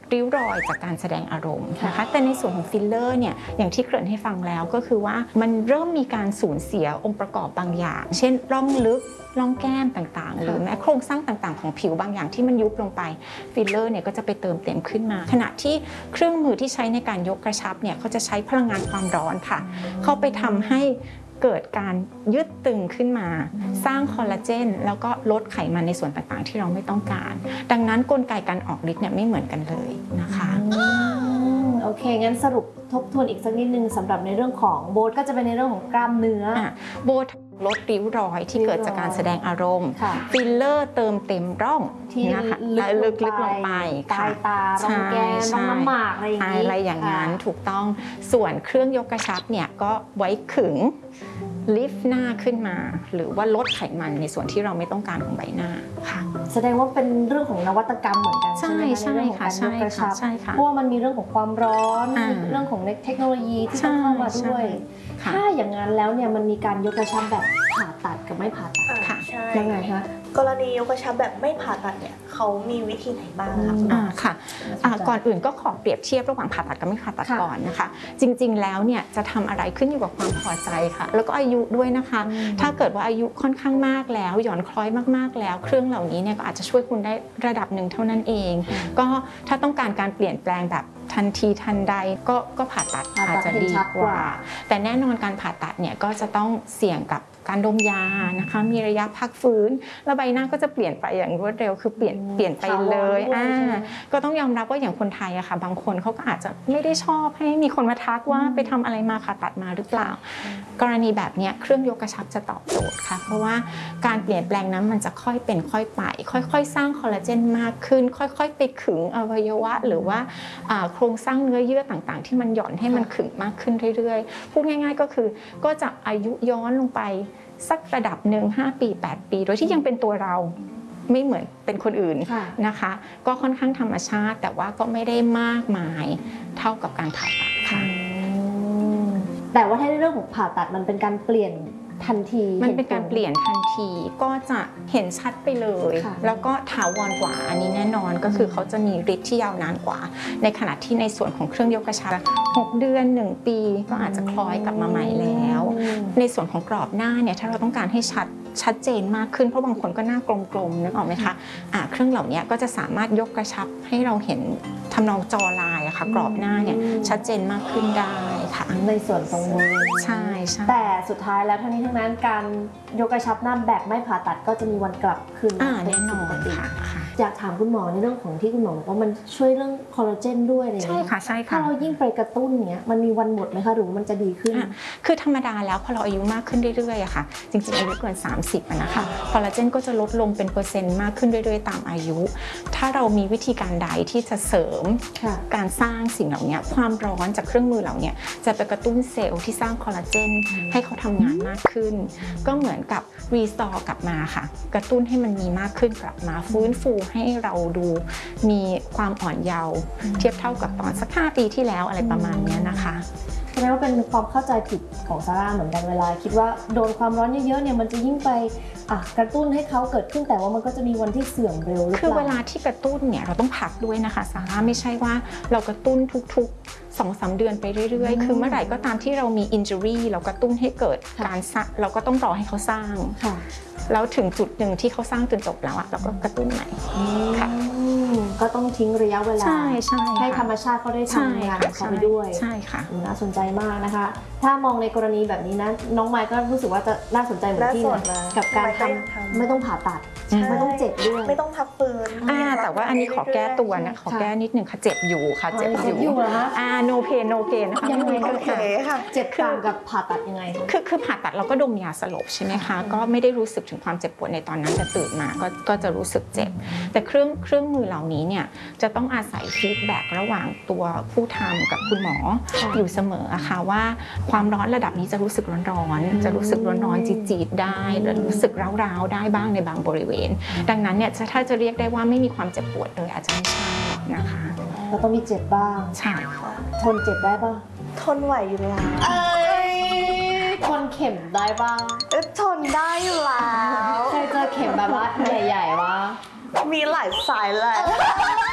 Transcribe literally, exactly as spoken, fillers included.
ริ้วรอยจากการแสดงอารมณ์นะคะแต่ในส่วนของฟิลเลอร์เนี่ยอย่างที่เกริ่นให้ฟังแล้วก็คือว่ามันเริ่มมีการสูญเสียองค์ประกอบบางอย่างเช่นร่องลึกร่องแก้มต่างๆหรือแม้โครงสร้างต่างๆของผิวบางอย่างที่มันยุบลงไปฟิลเลอร์เนี่ยก็จะไปเติมเต็มขึ้นมาขณะที่เครื่องมือที่ใช้ในการยกกระชับเนี่ยเขาจะใช้พลังงานความร้อนค่ะเข้าไปทำให้เกิดการยืดตึงขึ้นมาสร้างคอลลาเจนแล้วก็ลดไขมันในส่วนต่างๆที่เราไม่ต้องการดังนั้นกลไกการออกฤทธิ์เนี่ยไม่เหมือนกันเลยนะคะโอเคงั้นสรุปทบทวนอีกสักนิดนึงสำหรับในเรื่องของโบทก็จะเป็นในเรื่องของกล้ามเนื้อโบทลดริ้วรอยที่เกิดจากการแสดงอารมณ์ฟิลเลอร์เติมเต็มร่องที่ลึกๆลงไปใต้ตาร่องแก้มร่องน้ำหมากอะไรอย่างนี้อะไรอย่างนั้นถูกต้องส่วนเครื่องยกกระชับเนี่ยก็ไว้ขึงลิฟต์หน้าขึ้นมาหรือว่าลดไขมันในส่วนที่เราไม่ต้องการของใบหน้าค่ะแสดงว่าเป็นเรื่องของนวัตกรรมเหมือนกันใช่ไหมในเรื่องของการยกกระชับเพราะว่ามันมีเรื่องของความร้อนเรื่องของเทคโนโลยีที่ต้องเข้ามาด้วยถ้าอย่างนั้นแล้วเนี่ยมันมีการยกกระชับแบบผ่าตัดกับไม่ผ่าตัดยังไงคะกรณียกกระชับแบบไม่ผ่าตัดเนี่ยเขามีวิธีไหนบ้างคะอ่าค่ะก่อนอื่นก็ขอเปรียบเทียบระหว่างผ่าตัดกับไม่ผ่าตัดก่อนนะคะจริงๆแล้วเนี่ยจะทำอะไรขึ้นอยู่กับความพอใจค่ะแล้วก็อายุด้วยนะคะถ้าเกิดว่าอายุค่อนข้างมากแล้วหย่อนคล้อยมากๆแล้วเครื่องเหล่านี้เนี่ยก็อาจจะช่วยคุณได้ระดับหนึ่งเท่านั้นเองก็ถ้าต้องการการเปลี่ยนแปลงแบบทันทีทันใดก็ก็ผ่าตัดอาจจะดีกว่าแต่แน่นอนการผ่าตัดเนี่ยก็จะต้องเสี่ยงกับการดมยานะคะมีระยะพักฟื้นแล้วใบหน้าก็จะเปลี่ยนไปอย่างรวดเร็วคือเปลี่ยนเปลี่ยนไปเลยอ่าก็ต้องยอมรับว่าอย่างคนไทยอะค่ะบางคนเขาก็อาจจะไม่ได้ชอบให้มีคนมาทักว่าไปทำอะไรมาผ่าตัดมาหรือเปล่ากรณีแบบนี้เครื่องยกกระชับจะตอบโจทย์ค่ะเพราะว่าการเปลี่ยนแปลงนั้นมันจะค่อยเป็นค่อยไปค่อยๆสร้างคอลลาเจนมากขึ้นค่อยๆไปขึงอวัยวะหรือว่าโครงสร้างเนื้อเยื่อต่างๆที่มันหย่อนให้มันขึงมากขึ้นเรื่อยๆพูดง่ายๆก็คือก็จะอายุย้อนลงไปสักระดับหนึ่งห้าปีแปดปีโดยที่ยังเป็นตัวเราไม่เหมือนเป็นคนอื่นนะคะก็ค่อนข้างธรรมชาติแต่ว่าก็ไม่ได้มากมายเท่ากับการผ่าตัดค่ะแต่ว่าถ้าในเรื่องของผ่าตัดมันเป็นการเปลี่ยนทันทีมันเป็นการเปลี่ยนทันทีก็จะเห็นชัดไปเลยแล้วก็ถาวรกว่าอันนี้แน่นอนก็คือเขาจะมีฤทธิ์ที่ยาวนานกว่าในขณะที่ในส่วนของเครื่องยกกระชับหกเดือนหนึ่งปีก็อาจจะคล้อยกลับมาใหม่แล้วในส่วนของกรอบหน้าเนี่ยถ้าเราต้องการให้ชัดชัดเจนมากขึ้นเพราะบางคนก็หน้ากลมๆนึกออกไหมคะอ่าเครื่องเหล่านี้ก็จะสามารถยกกระชับให้เราเห็นทำนองจอลายอะค่ะกรอบหน้าเนี่ยชัดเจนมากขึ้นได้ค่ะในส่วนตรงมือใช่ใช่แต่สุดท้ายแล้วทั้งนี้ทั้งนั้นการยกกระชับหน้าแบบไม่ผ่าตัดก็จะมีวันกลับคืนมาแน่นอนค่ะอยากถามคุณหมอในเรื่องของที่คุณหมอบอกว่ามันช่วยเรื่องคอลลาเจนด้วยอะไรอย่างเงี้ยใช่ค่ะใช่ค่ะถ้าเรายิ่งไปกระตุ้นเนี้ยมันมีวันหมดไหมคะหรือมันจะดีขึ้นคือธรรมดาแล้วพอเราอายุมากขึ้นเรื่อยๆอะค่ะจริงๆอายุเกินสามสิบนะคะคอลลาเจนก็จะลดลงเป็นเปอร์เซ็นต์มากขึ้นเรื่อยๆตามอายุถ้าเรามีวิธีการใดที่จะเสริมการสร้างสิ่งเหล่านี้ความร้อนจากเครื่องมือเหล่านี้จะไปกระตุ้นเซลล์ที่สร้างคอลลาเจนให้เขาทำงานมากขึ้นก็เหมือนกับรีสตอร์กลับมาค่ะกระตุ้นให้มันมีมากขึ้นกลับมาฟื้นฟูให้เราดูมีความอ่อนเยาว์เทียบเท่ากับตอนสักห้าปีที่แล้วอะไรประมาณนี้นะคะแสดงว่าเป็นความเข้าใจผิดของซาร่าเหมือนกันเวลาคิดว่าโดนความร้อนเยอะๆเนี่ยมันจะยิ่งไปกระตุ้นให้เขาเกิดขึ้นแต่ว่ามันก็จะมีวันที่เสื่อมเร็วหรือเปล่าคือเวลาที่กระตุ้นเนี่ยเราต้องพักด้วยนะคะซาร่าไม่ใช่ว่าเรากระตุ้นทุกๆ สองสาม เดือนไปเรื่อยๆคือเมื่อไหร่ก็ตามที่เรามี injury เรากระตุ้นให้เกิดการสร้างเราก็ต้องรอให้เขาสร้างแล้วถึงจุดหนึ่งที่เขาสร้างจนจบแล้วอะเราก็กระตุ้นใหม่ค่ะก็ต้องทิ้งระยะเวลาใช่ใช่ให้ธรรมชาติเขาได้ทำงานของเขาไปด้วยใช่ค่ะน่าสนใจมากนะคะถ้ามองในกรณีแบบนี้นะน้องไมค์ก็รู้สึกว่าจะน่าสนใจเหมือนที่กับการทำไม่ต้องผ่าตัดไม่ต้องเจ็บด้วยไม่ต้องพักฟื้นแต่ว่าอันนี้ขอแก้ตัวนะขอแก้นิดหนึ่งค่ะเจ็บอยู่ค่ะเจ็บอยู่อ่า no pain no gain นะคะยังไงก็ค่ะเจ็บต่างกับผ่าตัดยังไงคือคือผ่าตัดเราก็ดมยาสลบใช่ไหมคะก็ไม่ได้รู้สึกถึงความเจ็บปวดในตอนนั้นแต่ตื่นมาก็ก็จะรู้สึกเจ็บแต่เครื่องเครื่องมือเหล่านี้เนี่ยจะต้องอาศัยฟีดแบ็กระหว่างตัวผู้ทำกับคุณหมออยู่เสมออะค่ะว่าความร้อนระดับนี้จะรู้สึกร้อนๆจะรู้สึกร้อนๆจี๊ดๆได้หรือรู้สึกร้าวๆได้บ้างในบางบริเวณดังนั้นเนี่ยถ้าจะเรียกได้ว่าไม่มีความเจ็บปวดเลยอาจจะไม่ใช่นะคะเราต้องมีเจ็บบ้างใช่ทนเจ็บได้ป่ะทนไหวอยู่แล้วทนเข็มได้บ้างทนได้อยู่แล้วเคยเจอเข็มแบบว่าใหญ่ๆวะมีหลายสายเลย